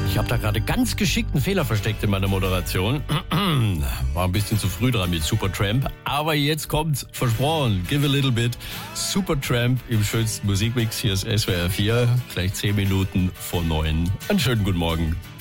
Ich habe da gerade ganz geschickten Fehler versteckt in meiner Moderation. War ein bisschen zu früh dran mit Supertramp. Aber jetzt kommt's, versprochen, give a little bit. Supertramp im schönsten Musikmix. Hier ist SWR 4, gleich 10 Minuten vor 9. Einen schönen guten Morgen.